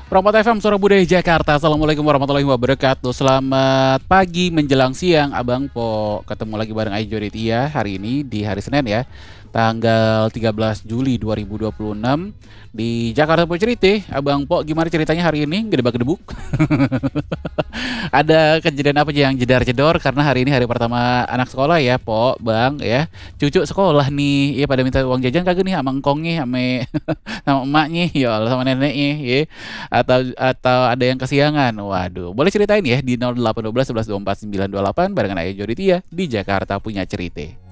Promote FM Suara Budaya Jakarta. Assalamualaikum warahmatullahi wabarakatuh. Selamat pagi menjelang siang Abang Po. Ketemu lagi bareng Ayu Tia hari ini di hari Senin ya, tanggal 13 Juli 2026 di Jakarta Po Cerite. Abang Po, gimana ceritanya hari ini? Gedebak-gedebuk? Ada kejadian apa aja yang jedar-jedor? Karena hari ini hari pertama anak sekolah ya Po, Bang ya. Cucu sekolah nih, ya pada minta uang jajan kagak nih sama engkongnya, sama sama emaknya, ya Allah, sama neneknya ya. Atau ada yang kesiangan. Waduh, boleh ceritain ya di 0812 11 24 928 barengan Ayu Tia di Jakarta Punya Cerita.